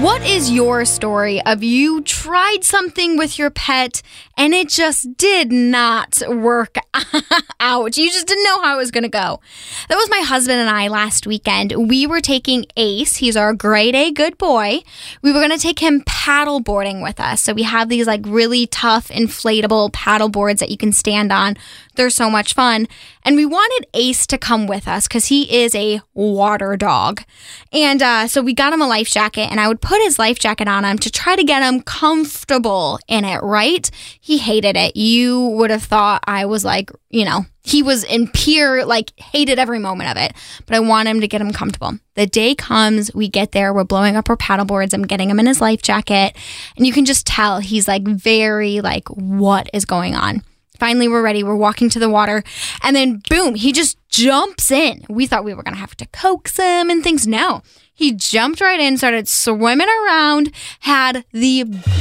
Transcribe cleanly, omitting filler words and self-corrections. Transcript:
What is your story of you tried something with your pet and it just did not work out? You just didn't know how it was going to go. That was my husband and I last weekend. We were taking Ace. He's our grade A good boy. We were going to take him paddle boarding with us. So we have these like really tough inflatable paddle boards that you can stand on. They're so much fun. And we wanted Ace to come with us because he is a water dog. And so we got him a life jacket, and I would put his life jacket on him to try to get him comfortable in it, right? He hated it. You would have thought I was like, he was in pure, hated every moment of it. But I want him to get him comfortable. The day comes, we get there, we're blowing up our paddle boards. I'm getting him in his life jacket. And you can just tell he's very what is going on? Finally, we're ready. We're walking to the water. And then, boom, he just jumps in. We thought we were going to have to coax him and things. No. He jumped right in, started swimming around, had the